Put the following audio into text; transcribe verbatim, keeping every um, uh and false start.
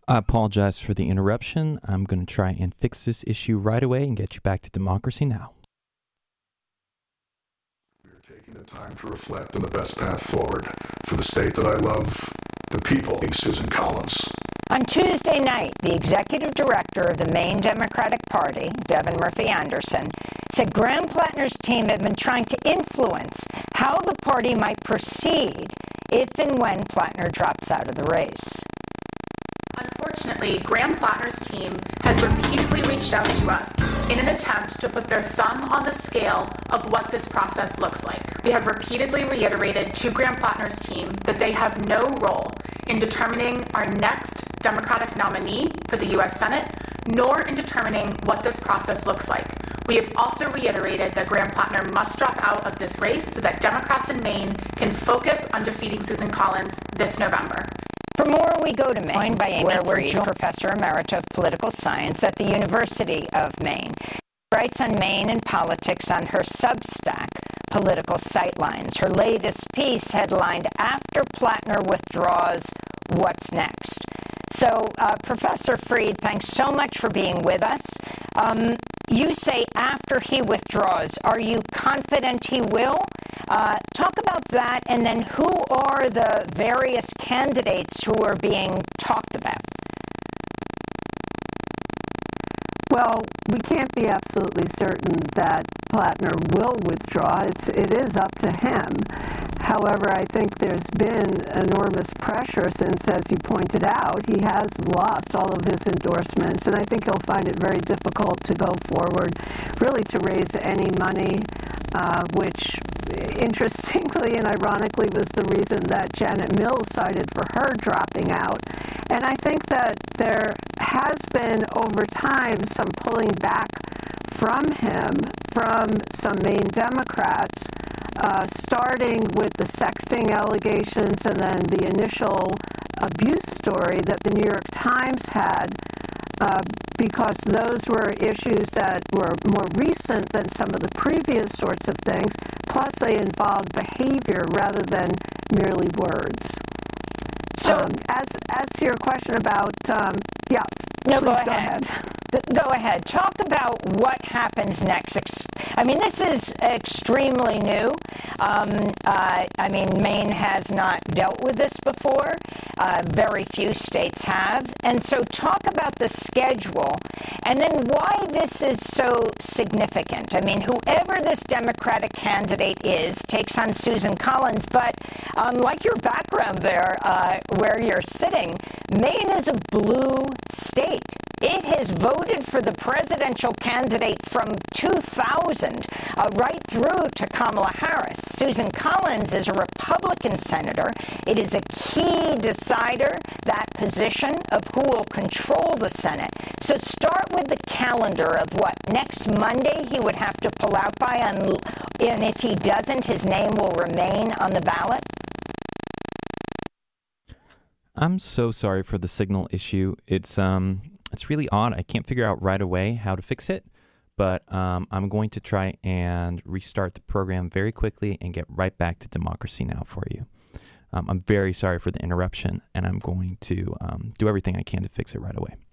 I apologize for the interruption. I'm going to try and fix this issue right away and get you back to Democracy Now! We are taking the time to reflect on the best path forward for the state that I love, the people. Susan Collins. On Tuesday night, the executive director of the Maine Democratic Party, Devin Murphy Anderson, said Graham Plattner's team had been trying to influence how the party might proceed if and when Plattner drops out of the race. Unfortunately, Graham Plattner's team has repeatedly reached out to us in an attempt to put their thumb on the scale of what this process looks like. They have repeatedly reiterated to Graham Plattner's team that they have no role in determining our next Democratic nominee for the U S Senate, nor in determining what this process looks like. We have also reiterated that Graham Plattner must drop out of this race so that Democrats in Maine can focus on defeating Susan Collins this November. For more, we go to Maine, by Amy where we're joined Professor Emerita of Political Science at the University of Maine. She writes on Maine and politics on her Substack, Political Sightlines. Her latest piece, headlined, After Plattner Withdraws, What's Next? So, uh, Professor Freed, thanks so much for being with us. Um, you say after he withdraws. Are you confident he will? Uh, talk about that, and then who are the various candidates who are being talked about? Well, we can't be absolutely certain that Plattner will withdraw. It's, it is up to him. However, I think there's been enormous pressure since, as you pointed out, he has lost all of his endorsements, and I think he'll find it very difficult to go forward, really to raise any money, uh, which interestingly and ironically was the reason that Janet Mills cited for her dropping out. And I think that there has been, over time, some pulling back from him, from some Maine Democrats, uh, starting with the sexting allegations and then the initial abuse story that the New York Times had, uh, because those were issues that were more recent than some of the previous sorts of things, plus they involved behavior rather than merely words. So, um, as as to your question about, um, yeah, no, please go go ahead. ahead. Go ahead. Talk about what happens next. I mean, this is extremely new. Um, uh, I mean, Maine has not dealt with this before. Uh, very few states have. And so talk about the schedule and then why this is so significant. I mean, whoever this Democratic candidate is takes on Susan Collins, but um, like your background there, uh, where you're sitting, Maine is a blue state. It has voted for the presidential candidate from two thousand uh, right through to Kamala Harris. Susan Collins is a Republican senator. It is a key decider, that position of who will control the Senate. So start with the calendar of what, next Monday he would have to pull out by, and, and if he doesn't, his name will remain on the ballot? I'm so sorry for the signal issue. It's um, it's really odd. I can't figure out right away how to fix it, but um, I'm going to try and restart the program very quickly and get right back to Democracy Now! For you. Um, I'm very sorry for the interruption, and I'm going to um, do everything I can to fix it right away.